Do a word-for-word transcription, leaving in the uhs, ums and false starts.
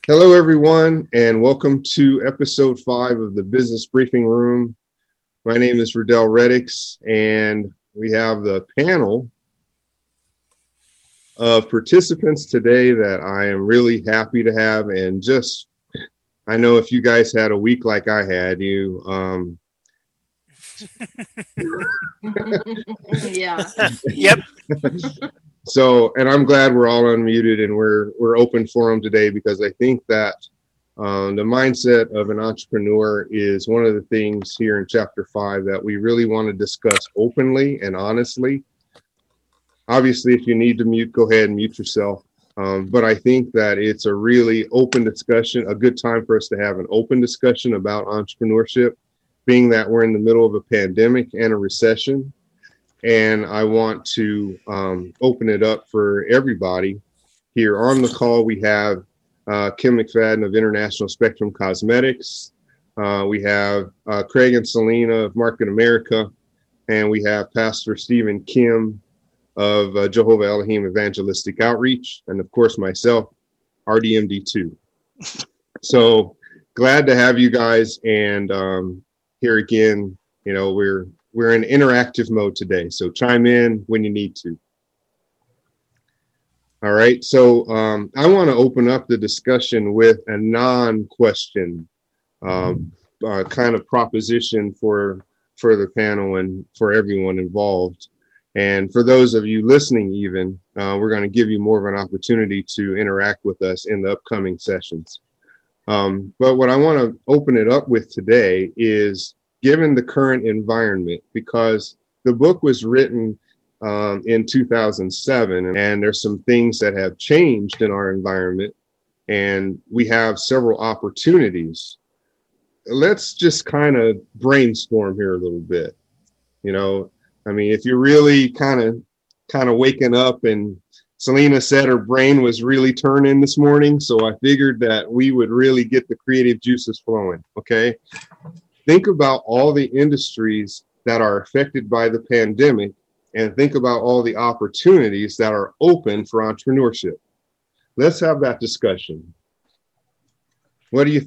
Hello, everyone, and welcome to episode five of the Business Briefing Room. My name is Riddell Reddix, and we have the panel of participants today that I am really happy to have. And just, I know if you guys had a week like I had, you, um, Yeah. Yep. So, and I'm glad we're all unmuted and we're we're open forum today, because I think that um, the mindset of an entrepreneur is one of the things here in chapter five that we really want to discuss openly and honestly. Obviously, if you need to mute, go ahead and mute yourself. Um, but I think that it's a really open discussion, a good time for us to have an open discussion about entrepreneurship, being that we're in the middle of a pandemic and a recession. And I want to um, open it up for everybody. Here on the call, we have uh, Kim McFadden of International Spectrum Cosmetics. Uh, we have uh, Craig and Selena of Market America. And we have Pastor Stephen Kim of uh, Jehovah Elohim Evangelistic Outreach. And of course, myself, R D M D two. So glad to have you guys. And um, here again, you know, we're We're in interactive mode today, so chime in when you need to. All right, so um, I want to open up the discussion with a non-question um, uh, kind of proposition for, for the panel and for everyone involved. And for those of you listening even, uh, we're going to give you more of an opportunity to interact with us in the upcoming sessions. Um, but what I want to open it up with today is, given the current environment, because the book was written um, in two thousand seven, and there's some things that have changed in our environment, and we have several opportunities. Let's just kind of brainstorm here a little bit. You know, I mean, if you're really kind of kind of waking up, and Selena said her brain was really turning this morning, so I figured that we would really get the creative juices flowing, okay? Think about all the industries that are affected by the pandemic, and think about all the opportunities that are open for entrepreneurship. Let's have that discussion. What do you